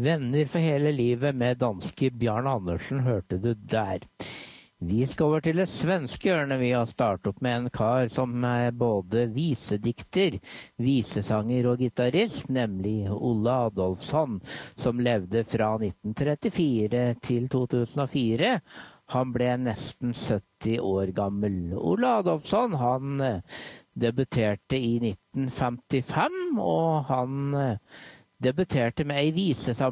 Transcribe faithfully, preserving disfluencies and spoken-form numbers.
Venner for hele livet med danske Bjarne Andersen hørte du der. Vi skal over til det svenske hjørnet. Vi har startet opp med en kar som er både visedikter, visesanger og gitarist, nemlig Olle Adolphson, som levde fra nitten trettifire til to tusen og fire. Han ble nesten sytti år gammel. Olle Adolphson, han debuterte i nitten femtifem, og han debuterte med ei visesamling